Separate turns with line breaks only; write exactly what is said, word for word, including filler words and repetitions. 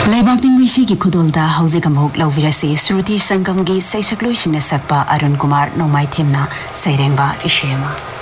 Laibakning Misi की खुदोलदा हौजिक अमुक लौविरसी श्रुति संगम की सैसक्लोइसिंगना सकपा अरुण कुमार नोमाई थेमना सैरेंबा इशेमा